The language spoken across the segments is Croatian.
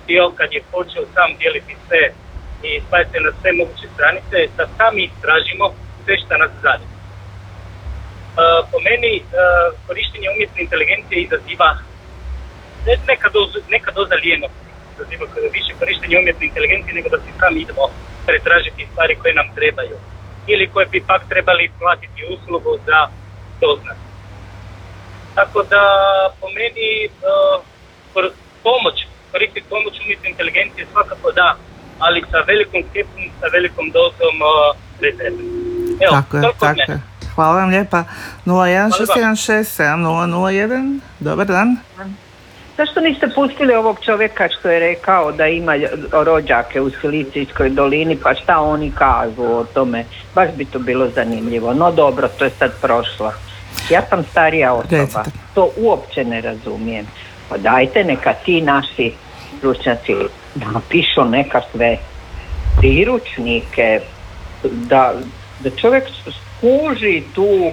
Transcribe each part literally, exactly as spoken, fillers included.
bio kad je počeo sam dijeliti sve i spajati na sve moguće stranice, da sami istražimo sve što nas zanima. Uh, po meni uh, korištenje umjetne inteligencije izaziva neka doza, neka doza lijenosti, izaziva više korištenje umjetne inteligencije nego da si sami idemo pretražiti stvari koje nam trebaju ili koje bi pak trebali platiti uslugu za doznati. Tako da po meni uh, pomoć, koristiti pomoć umjetne inteligencije svakako da, ali sa velikom skepsom, sa velikom dozom uh, rezerve. Evo, tako je, tako je. Hvala vam lijepa. nula jedan šest jedan šest sedam nula nula jedan. Dobar dan. Zašto niste pustili ovog čovjeka što je rekao da ima rođake u Silicijskoj dolini, pa šta oni kažu o tome? Baš bi to bilo zanimljivo. No dobro, to je sad prošlo. Ja sam starija osoba, Recite. To uopće ne razumijem. Pa dajte neka ti naši stručnjaci napišu nekakve priručnike, da, da čovjek skuži tu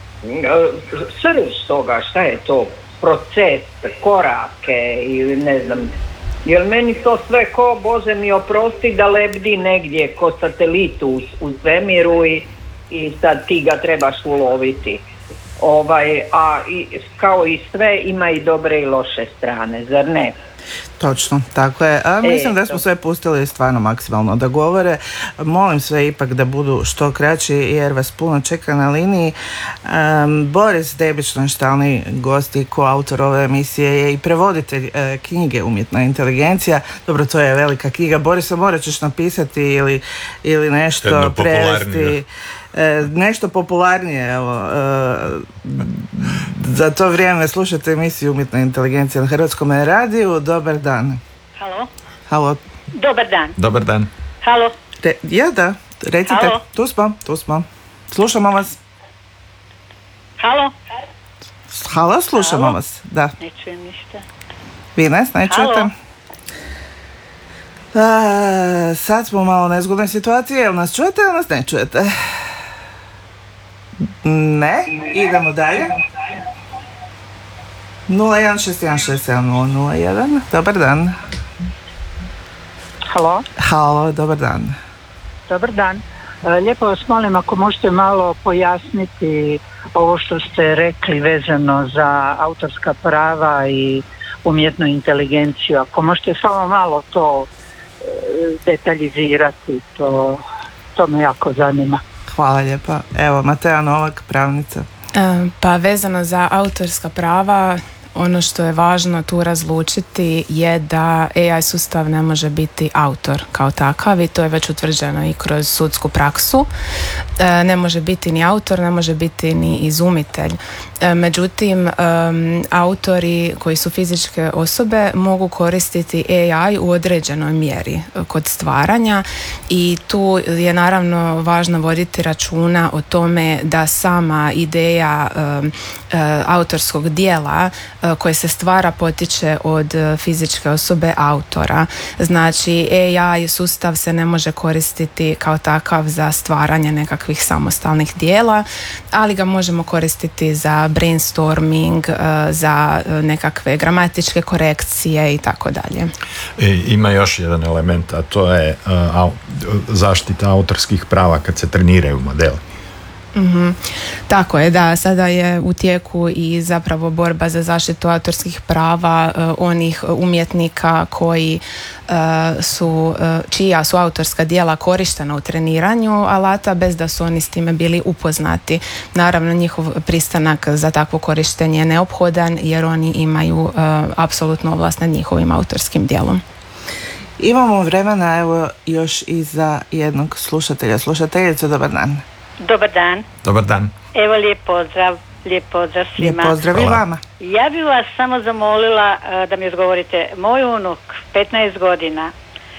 srž toga, šta je to, proces, korake ili ne znam. Jer meni to sve ko, Bože mi oprosti, da lebdi negdje ko satelitu u, u svemiru i, i sad ti ga trebaš uloviti. Ovaj, a i, kao i sve ima i dobre i loše strane, zar ne? Točno, tako je. A, mislim e, da smo sve pustili stvarno maksimalno da govore. Molim sve ipak da budu što kraći jer vas puno čeka na liniji. Um, Boris Debić, naš stalni gost i koautor ove emisije je i prevoditelj e, knjige Umjetna inteligencija. Dobro, to je velika knjiga. Borisa, morat ćeš napisati ili, ili nešto prevesti. E, nešto popularnije, evo, e, za to vrijeme slušajte emisiju Umjetna inteligencija na Hrvatskom radiju. Dobar dan. Halo. Halo. Dobar dan. Dobar dan. Halo. Re, ja da, recite. Halo. Tu smo, tu smo. Slušamo vas. Halo. Halo, slušamo Halo. vas. Da. Ne čujem ništa. Vi nas ne Halo. čujete? A, sad smo u malo nezgodnoj situaciji. Jel nas čujete ili nas ne čujete? Ne, idemo dalje. nula jedan šest jedan šest sedam nula nula jedan. Dobar dan. Halo. Halo, dobar dan. Dobar dan. Lijepo vas molim ako možete malo pojasniti ovo što ste rekli vezano za autorska prava i umjetnu inteligenciju. Ako možete samo malo to detaljizirati, to, to me jako zanima. Hvala lijepa. Evo, Mateja Novak, pravnica. Pa vezano za autorska prava, ono što je važno tu razlučiti je da A I sustav ne može biti autor kao takav i to je već utvrđeno i kroz sudsku praksu. Ne može biti ni autor, ne može biti ni izumitelj. Međutim, autori koji su fizičke osobe mogu koristiti A I u određenoj mjeri kod stvaranja i tu je naravno važno voditi računa o tome da sama ideja autorskog dijela koje se stvara potiče od fizičke osobe autora. Znači A I sustav se ne može koristiti kao takav za stvaranje nekakvih samostalnih dijela, ali ga možemo koristiti za brainstorming, za nekakve gramatičke korekcije i tako dalje. Ima još jedan element, a to je uh, zaštita autorskih prava kad se treniraju modeli. Mm-hmm. Tako je, da, sada je u tijeku i zapravo borba za zaštitu autorskih prava uh, onih umjetnika koji uh, su, uh, čija su autorska djela korištena u treniranju alata bez da su oni s time bili upoznati. Naravno, njihov pristanak za takvo korištenje je neophodan jer oni imaju uh, apsolutno ovlast nad njihovim autorskim djelom. Imamo vremena, evo, još i za jednog slušatelja. Slušateljice, dobar dan. Dobar dan. Dobar dan. Evo lijep pozdrav, lijep pozdrav svima. Lijep pozdrav i vama. Ja bih vas samo zamolila uh, da mi odgovorite. Moj unuk, petnaest godina,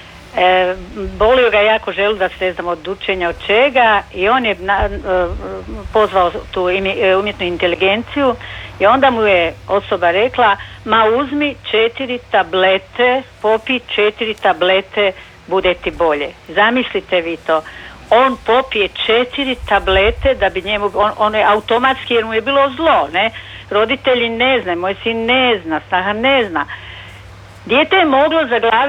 e, bolio ga jako želu da se znam od učenja od čega i on je na, uh, pozvao tu imi, umjetnu inteligenciju i onda mu je osoba rekla, ma uzmi četiri tablete, popi četiri tablete, bude ti bolje. Zamislite vi to. On popije četiri tablete da bi njemu, on, on je automatski jer mu je bilo zlo, ne? Roditelji ne znaju, moj sin ne zna, snaha ne zna. Dijete je moglo zaglaviti